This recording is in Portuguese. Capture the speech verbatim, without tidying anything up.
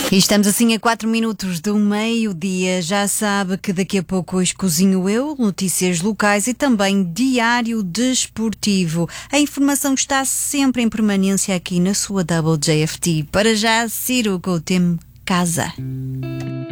E estamos assim a quatro minutos do meio-dia. Já sabe que daqui a pouco hoje cozinho eu, notícias locais e também diário desportivo. A informação está sempre em permanência aqui na sua W J F T. Para já, Ciro com o tema Casa.